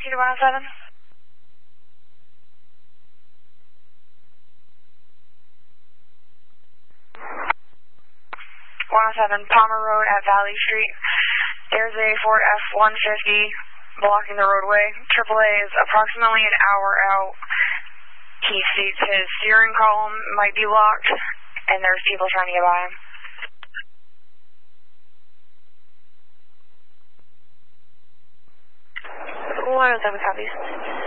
Altitude 107. 107 Palmer Road at Valley Street. There's a Ford F-150 blocking the roadway. AAA is approximately an hour out. He states his steering column might be locked, and there's people trying to get by him. 107 copies.